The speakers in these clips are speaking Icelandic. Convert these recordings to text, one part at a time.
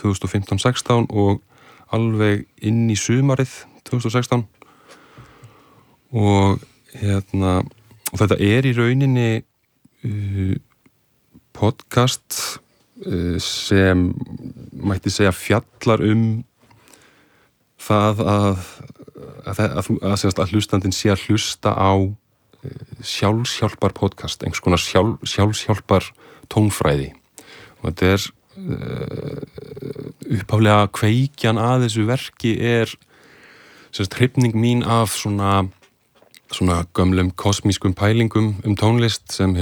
2015-16 og alveg inn í sumarið 2016 og og þetta í rauninni podcast sem mætti segja fjallar það að hlustandinn sé að hlusta á sjálfshjálpar podcast, einhvers konar sjálfshjálpar tónfræði og þetta upphaflega kveikjan að þessu verki hrifning mín af svona gömlum kosmískum pælingum tónlist sem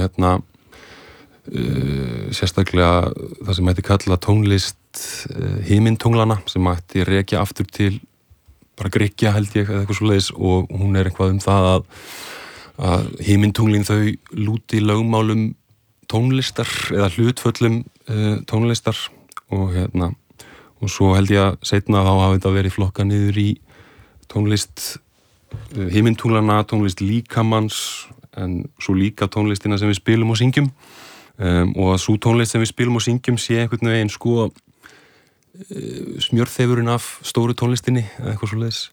sérstaklega það sem mætti kalla tónlist himintunglana sem mætti rekja aftur til bara Grikkja held ég eða eitthvað svoleiðis og hún eitthvað það að himintunglin þau lúti lögmálum tónlistar eða hlutföllum tónlistar og og svo held ég að seinna þá hafi þetta verið flokka niður í tónlist himintunglana, tónlist líkamans en svo líka tónlistina sem við spilum og syngjum og að svo tónlist sem við spilum og syngjum sé einhvern veginn smjörþefurinn af stóru tónlistinni eða eitthvað svoleiðis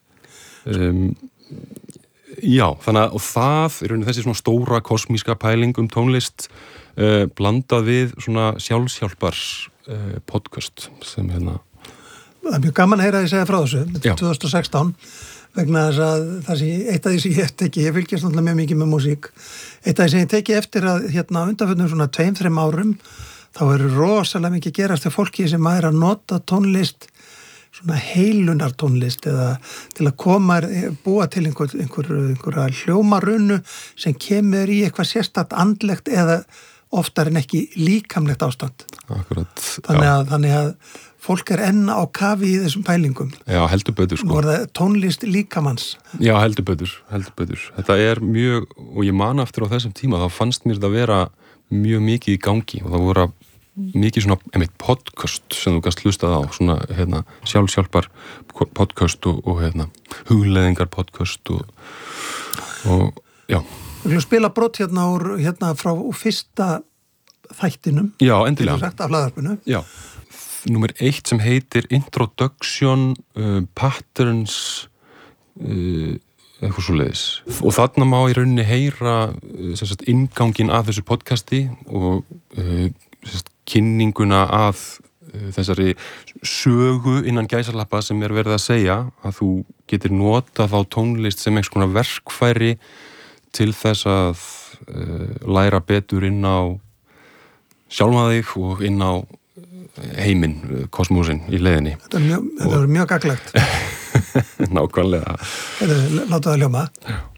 já, þannig að og það rauninni þessi svona stóra kosmíska pæling tónlist blandað við svona sjálfshjálpar podcast sem Það mjög gaman að heyra því segja frá þessu 2016 vegna þess að eitt af því sem ég teki, ég fylgjast náttúrulega mjög mikið með músík, eitt af því sem ég teki eftir að undanförnum svona 2-3 árum þá rosalega mikið gerast þegar fólki sem að nota tónlist svona heilunar tónlist eða til að búa til einhverja hljómarunu sem kemur í eitthvað sérstakt andlegt eða oftar en ekki líkamlegt ástand. Akkurat. Þannig að fólk enn á kafi í þessum pælingum. Já, heldur betur sko. Nú það tónlist líkamanns. Já, heldur betur. Þetta mjög, og ég man aftur á þessum tíma, þá fannst mér þetta vera mjög mikið í gangi og það voru mikið svona podcast sem þú gast hlustað á, svona sjálfshjálpar podcast og hugleiðingar podcast og já. Við viljum spila brot frá fyrsta þættinum. Já, endilega. Sagt af hlaðvarpinu. Já. Númer 1 sem heitir Introduction Patterns eitthvað svoleiðis. Og þarna má í rauninni heyra inngangin að þessu podcasti og kynninguna að þessari sögu innan gæsalappa sem verið að segja að þú getur notað á tónlist sem einhvers konar verkfæri til þess að læra betur inn á sjálfa þig og inn á heiminn, kosmósin í leiðinni. Þetta er mjög gagnlegt. Nákvæmlega. Láta það hljóma.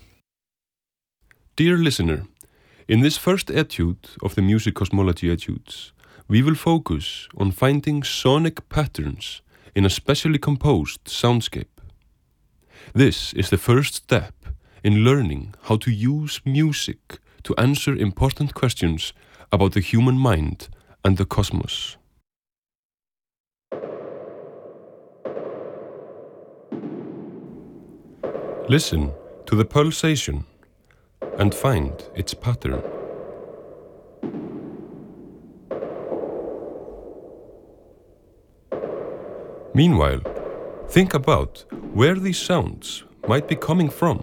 Dear listener, in this first etude of the music cosmology etudes, we will focus on finding sonic patterns in a specially composed soundscape. This is the first step in learning how to use music to answer important questions about the human mind and the cosmos. Listen to the pulsation and find its pattern. Meanwhile, think about where these sounds might be coming from.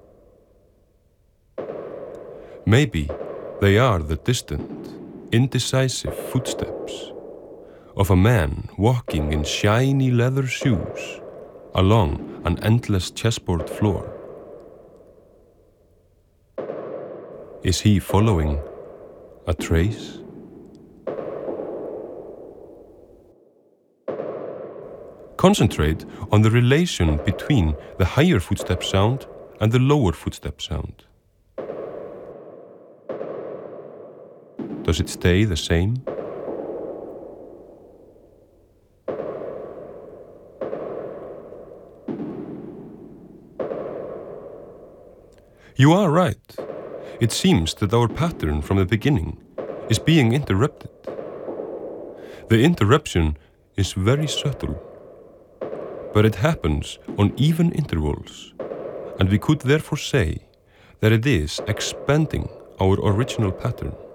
Maybe they are the distant, indecisive footsteps of a man walking in shiny leather shoes along an endless chessboard floor. Is he following a trace? Concentrate on the relation between the higher footstep sound and the lower footstep sound. Does it stay the same? You are right. It seems that our pattern from the beginning is being interrupted. The interruption is very subtle, but it happens on even intervals, and we could therefore say that it is expanding our original pattern.